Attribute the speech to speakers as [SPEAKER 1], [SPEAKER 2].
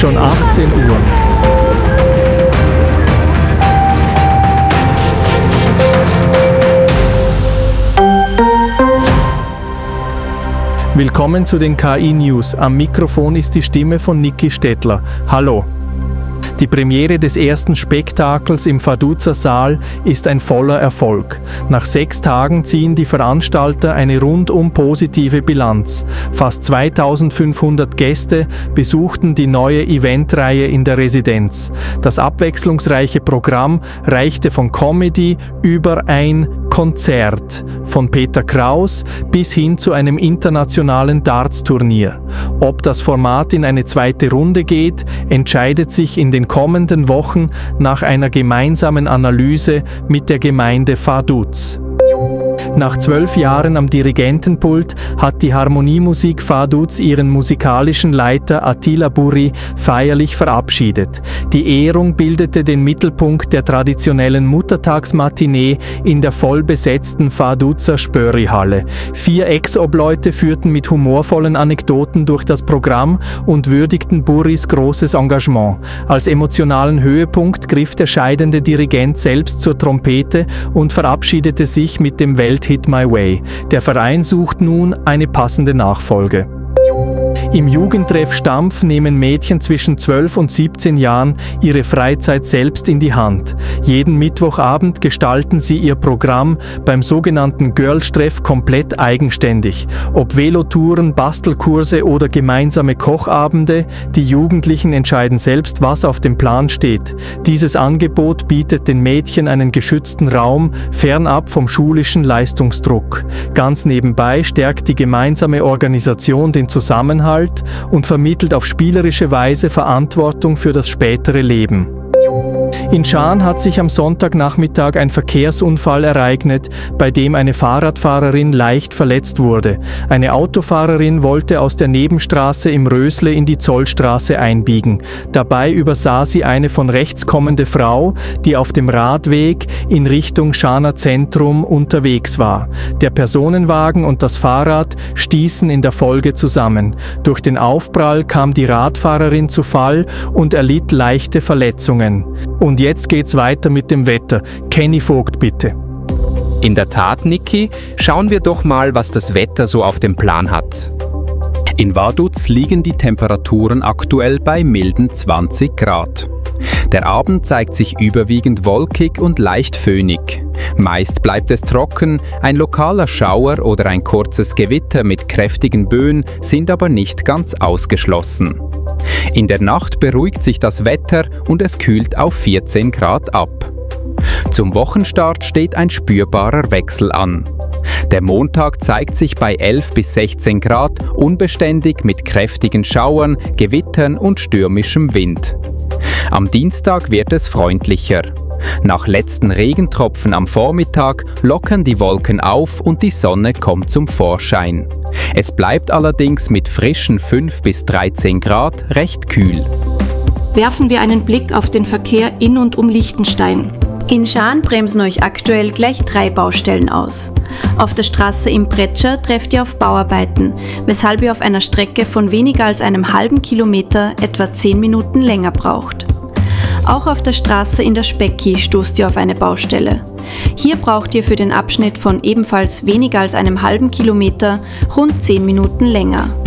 [SPEAKER 1] schon 18 Uhr. Willkommen zu den KI-News. Am Mikrofon ist die Stimme von Niki Stettler. Hallo. Die Premiere des ersten Spektakels im Faduz-Saal ist ein voller Erfolg. Nach 6 Tagen ziehen die Veranstalter eine rundum positive Bilanz. Fast 2500 Gäste besuchten die neue Eventreihe in der Residenz. Das abwechslungsreiche Programm reichte von Comedy über ein Konzert von Peter Kraus bis hin zu einem internationalen Darts-Turnier. Ob das Format in eine zweite Runde geht, entscheidet sich in den kommenden Wochen nach einer gemeinsamen Analyse mit der Gemeinde Vaduz. Nach 12 Jahren am Dirigentenpult hat die Harmoniemusik Vaduz ihren musikalischen Leiter Attila Burri feierlich verabschiedet. Die Ehrung bildete den Mittelpunkt der traditionellen Muttertagsmatinee in der vollbesetzten Vaduzer Spöri-Halle. 4 Ex-Obleute führten mit humorvollen Anekdoten durch das Programm und würdigten Burris großes Engagement. Als emotionalen Höhepunkt griff der scheidende Dirigent selbst zur Trompete und verabschiedete sich mit dem Welthit My Way. Der Verein sucht nun eine passende Nachfolge. Im Jugendtreff Stampf nehmen Mädchen zwischen 12 und 17 Jahren ihre Freizeit selbst in die Hand. Jeden Mittwochabend gestalten sie ihr Programm beim sogenannten Girls-Treff komplett eigenständig. Ob Velotouren, Bastelkurse oder gemeinsame Kochabende, die Jugendlichen entscheiden selbst, was auf dem Plan steht. Dieses Angebot bietet den Mädchen einen geschützten Raum, fernab vom schulischen Leistungsdruck. Ganz nebenbei stärkt die gemeinsame Organisation den Zusammenhalt und vermittelt auf spielerische Weise Verantwortung für das spätere Leben. In Schaan hat sich am Sonntagnachmittag ein Verkehrsunfall ereignet, bei dem eine Fahrradfahrerin leicht verletzt wurde. Eine Autofahrerin wollte aus der Nebenstraße im Rösle in die Zollstraße einbiegen. Dabei übersah sie eine von rechts kommende Frau, die auf dem Radweg in Richtung Schaaner Zentrum unterwegs war. Der Personenwagen und das Fahrrad stießen in der Folge zusammen. Durch den Aufprall kam die Radfahrerin zu Fall und erlitt leichte Verletzungen. Und jetzt geht's weiter mit dem Wetter. Kenny Vogt, bitte.
[SPEAKER 2] In der Tat, Niki, schauen wir doch mal, was das Wetter so auf dem Plan hat. In Vaduz liegen die Temperaturen aktuell bei milden 20 Grad. Der Abend zeigt sich überwiegend wolkig und leicht föhnig. Meist bleibt es trocken, ein lokaler Schauer oder ein kurzes Gewitter mit kräftigen Böen sind aber nicht ganz ausgeschlossen. In der Nacht beruhigt sich das Wetter und es kühlt auf 14 Grad ab. Zum Wochenstart steht ein spürbarer Wechsel an. Der Montag zeigt sich bei 11 bis 16 Grad unbeständig mit kräftigen Schauern, Gewittern und stürmischem Wind. Am Dienstag wird es freundlicher. Nach letzten Regentropfen am Vormittag lockern die Wolken auf und die Sonne kommt zum Vorschein. Es bleibt allerdings mit frischen 5 bis 13 Grad recht kühl.
[SPEAKER 3] Werfen wir einen Blick auf den Verkehr in und um Liechtenstein. In Schaan bremsen euch aktuell gleich 3 Baustellen aus. Auf der Straße im Pretscher trefft ihr auf Bauarbeiten, weshalb ihr auf einer Strecke von weniger als einem halben Kilometer etwa 10 Minuten länger braucht. Auch auf der Straße in der Specki stoßt ihr auf eine Baustelle. Hier braucht ihr für den Abschnitt von ebenfalls weniger als einem halben Kilometer rund 10 Minuten länger.